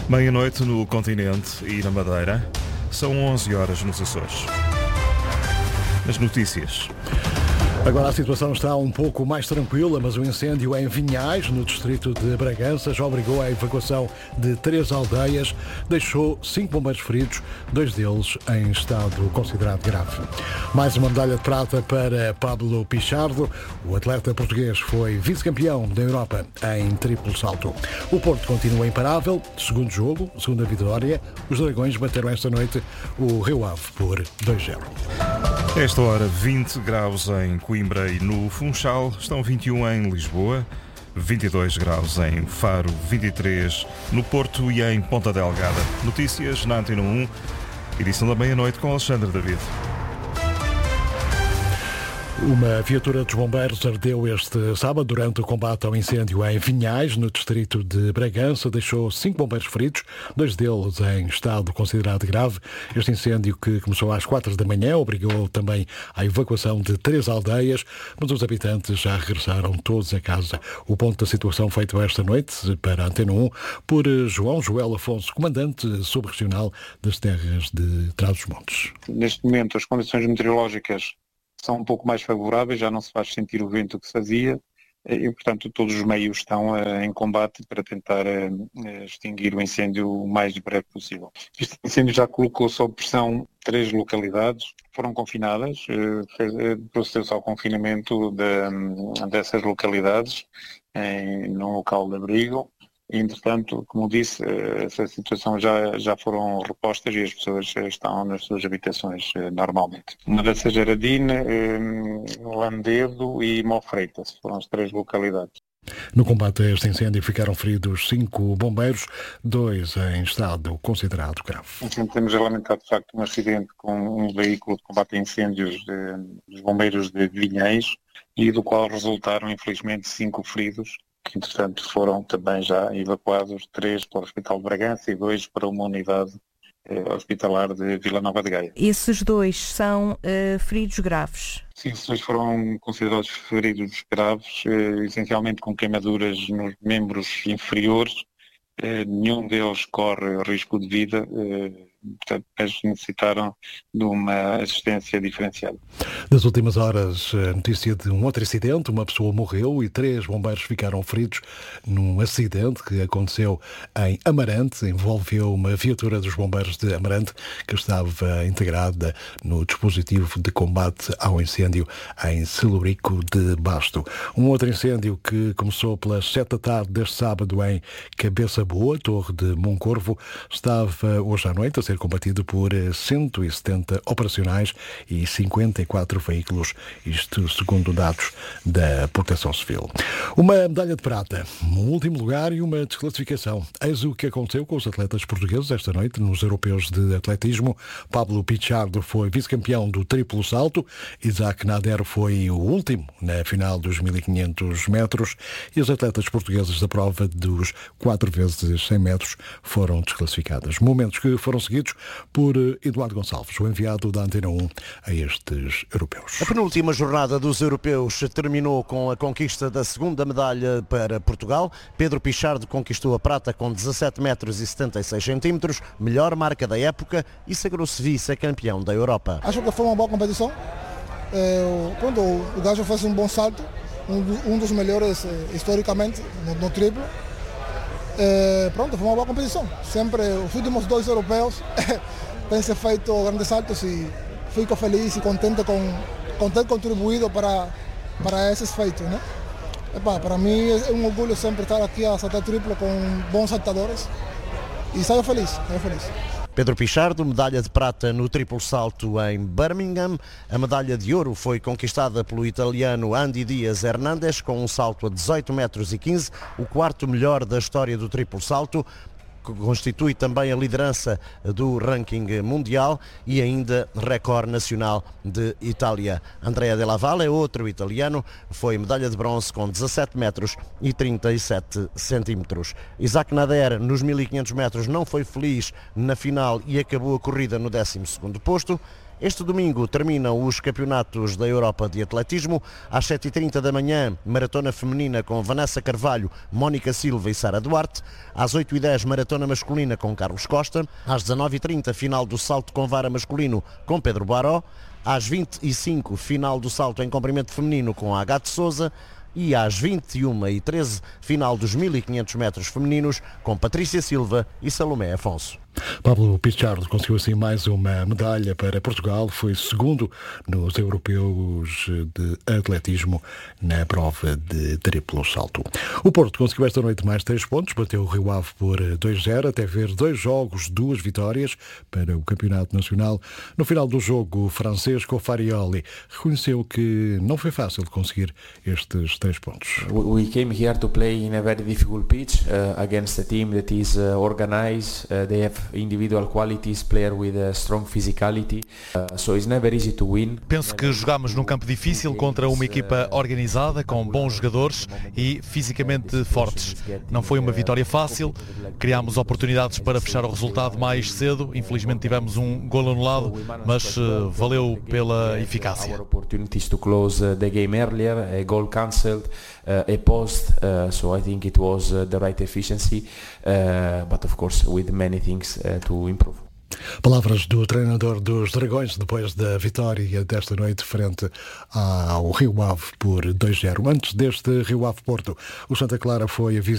Meia-noite no continente e na Madeira. São 11 horas nos Açores. As notícias. Agora a situação está um pouco mais tranquila, mas o incêndio em Vinhais, no distrito de Bragança, já obrigou à evacuação de 3 aldeias, deixou 5 bombeiros feridos, 2 deles em estado considerado grave. Mais uma medalha de prata para Pablo Pichardo. O atleta português foi vice-campeão da Europa em triplo salto. O Porto continua imparável. Segundo jogo, segunda vitória. Os Dragões bateram esta noite o Rio Ave por 2-0. Esta hora 20 graus em Coimbra e no Funchal, estão 21 em Lisboa, 22 graus em Faro, 23 no Porto e em Ponta Delgada. Notícias na Antena 1, edição da meia-noite com Alexandre David. Uma viatura dos bombeiros ardeu este sábado durante o combate ao incêndio em Vinhais, no distrito de Bragança. Deixou 5 bombeiros feridos, 2 deles em estado considerado grave. Este incêndio, que começou às 4 da manhã, obrigou também à evacuação de 3 aldeias, mas os habitantes já regressaram todos a casa. O ponto da situação feito esta noite para a Antena 1 por João Joel Afonso, comandante subregional das terras de Trás-os-Montes. Neste momento as condições meteorológicas são um pouco mais favoráveis, já não se faz sentir o vento que se fazia e, portanto, todos os meios estão em combate para tentar extinguir o incêndio o mais breve possível. Este incêndio já colocou sob pressão 3 localidades, foram confinadas, procedeu-se ao confinamento dessas localidades num local de abrigo. Entretanto, como disse, essa situação já foram repostas e as pessoas estão nas suas habitações normalmente. Uma dessas era Dine, Landedo e Mofreitas, foram as 3 localidades. No combate a este incêndio ficaram feridos 5 bombeiros, 2 em estado considerado grave. Temos a lamentar de facto um acidente com um veículo de combate a incêndios dos bombeiros de Vinhais e do qual resultaram infelizmente 5 feridos, que entretanto foram também já evacuados, 3 para o Hospital de Bragança e 2 para uma unidade hospitalar de Vila Nova de Gaia. Esses 2 são feridos graves? Sim, esses 2 foram considerados feridos graves, essencialmente com queimaduras nos membros inferiores. Nenhum deles corre risco de vida, portanto, eles necessitaram de uma assistência diferenciada. Das últimas horas, a notícia de um outro acidente, uma pessoa morreu e 3 bombeiros ficaram feridos num acidente que aconteceu em Amarante, envolveu uma viatura dos bombeiros de Amarante que estava integrada no dispositivo de combate ao incêndio em Celurico de Basto. Um outro incêndio que começou pelas 7 da tarde deste sábado em Cabeça Boa, Torre de Moncorvo, estava hoje à noite a ser combatido por 170 operacionais e 54 veículos, isto segundo dados da Proteção Civil. Uma medalha de prata, um último lugar e uma desclassificação. Eis o que aconteceu com os atletas portugueses esta noite nos europeus de atletismo. Pablo Pichardo foi vice-campeão do triplo salto, Isaac Nader foi o último na final dos 1500 metros e as atletas portuguesas da prova dos 4 vezes 100 metros foram desclassificadas. Momentos que foram seguidos por Eduardo Gonçalves, o enviado da Antena 1 a estes europeus. A penúltima jornada dos europeus terminou com a conquista da segunda medalha para Portugal. Pedro Pichardo conquistou a prata com 17 metros e 76 centímetros, melhor marca da época, e sagrou-se vice-campeão da Europa. Acho que foi uma boa competição. O gajo fez um bom salto, um dos melhores historicamente no triplo. Foi uma boa competição. Sempre os últimos 2 europeus têm se feito grandes saltos e fico feliz e contente com ter contribuído para esses feitos, né? Para mim é um orgulho sempre estar aqui a saltar triplo com bons saltadores e saio feliz. Pedro Pichardo, medalha de prata no triplo salto em Birmingham. A medalha de ouro foi conquistada pelo italiano Andy Dias Hernandes com um salto a 18 metros e 15, o 4º melhor da história do triplo salto. Constitui também a liderança do ranking mundial e ainda recorde nacional de Itália. Andrea Della Valle é outro italiano, foi medalha de bronze com 17 metros e 37 centímetros. Isaac Nader nos 1500 metros não foi feliz na final e acabou a corrida no 12º posto. Este domingo terminam os campeonatos da Europa de atletismo. Às 7h30 da manhã, maratona feminina com Vanessa Carvalho, Mónica Silva e Sara Duarte. Às 8h10, maratona masculina com Carlos Costa. Às 19h30, final do salto com vara masculino com Pedro Baró. Às 20h05, final do salto em comprimento feminino com Agathe Souza. E às 21h13, final dos 1500 metros femininos com Patrícia Silva e Salomé Afonso. Pablo Pichardo conseguiu assim mais uma medalha para Portugal, foi segundo nos europeus de atletismo na prova de triplo salto. O Porto conseguiu esta noite mais 3 pontos, bateu o Rio Ave por 2-0, até ver 2 jogos, 2 vitórias para o Campeonato Nacional. No final do jogo, Francesco Farioli reconheceu que não foi fácil conseguir estes 3 pontos. We came here to play in a very difficult pitch against a team that is organized. They have individual qualities, player with a strong physicality, so it's never easy to win. Penso que jogámos num campo difícil contra uma equipa organizada, com bons jogadores e fisicamente fortes. Não foi uma vitória fácil, criámos oportunidades para fechar o resultado mais cedo, infelizmente tivemos um golo anulado, mas valeu pela eficácia. Opportunities to close the game earlier, a goal cancelled, a post, so I think it was the right efficiency, but of course with many things to improve. Palavras do treinador dos Dragões depois da vitória desta noite frente ao Rio Ave por 2-0. Antes deste Rio Ave Porto, o Santa Clara foi a